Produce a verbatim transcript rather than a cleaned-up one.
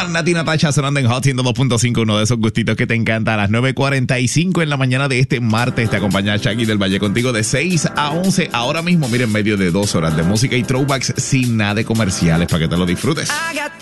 Omar, Nati, Natasha sonando en Hot ciento dos punto cinco, uno de esos gustitos que te encanta. A las nueve cuarenta y cinco en la mañana de este martes te acompaña Shaggy del Valle contigo de seis a once. Ahora mismo, mira, en medio de dos horas de música y throwbacks sin nada de comerciales para que te lo disfrutes.